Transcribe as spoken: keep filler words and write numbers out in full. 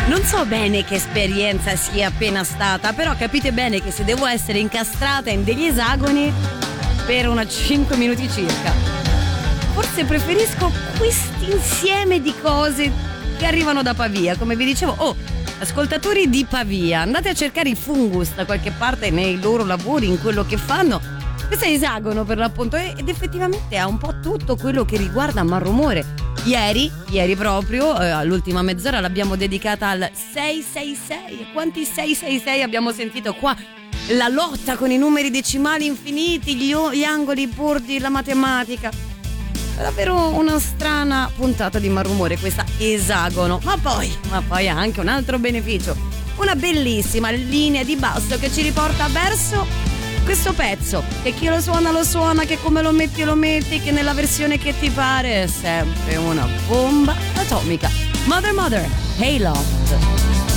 Non so bene che esperienza sia appena stata, però capite bene che se devo essere incastrata in degli esagoni per una cinque minuti circa, forse preferisco questo insieme di cose che arrivano da Pavia. Come vi dicevo, oh, ascoltatori di Pavia, andate a cercare i Fungus da qualche parte nei loro lavori, in quello che fanno. Questo è esagono per l'appunto ed effettivamente ha un po' tutto quello che riguarda Malrumore. Ieri, ieri proprio, eh, all'ultima mezz'ora l'abbiamo dedicata al sei sei sei. E quanti sei sei sei abbiamo sentito qua? La lotta con i numeri decimali infiniti, gli, gli angoli, i bordi, la matematica. È davvero una strana puntata di Malrumore questa esagono. Ma poi, ma poi ha anche un altro beneficio. Una bellissima linea di basso che ci riporta verso questo pezzo, che chi lo suona lo suona, che come lo metti lo metti, che nella versione che ti pare è sempre una bomba atomica. Mother Mother, Hey Love.